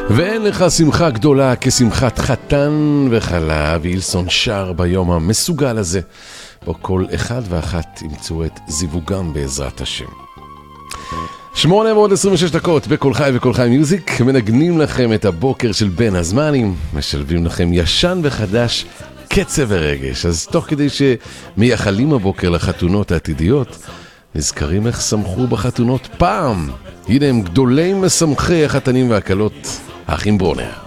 ואין לך שמחה גדולה כשמחת חתן וחלה, ואילסון שר ביום המסוגל הזה, בו כל אחד ואחת ימצאו את זיווגם בעזרת השם. 8:26 בכל חי וכל חי מיוזיק, מנגנים לכם את הבוקר של בין הזמנים, משלבים לכם ישן וחדש, קצב ורגש. אז תוך כדי שמייחלים הבוקר לחתונות העתידיות, נזכרים איך שמחו בחתונות פעם. הנה הם גדולי משמחי החתנים והקלות, האחים ברונר.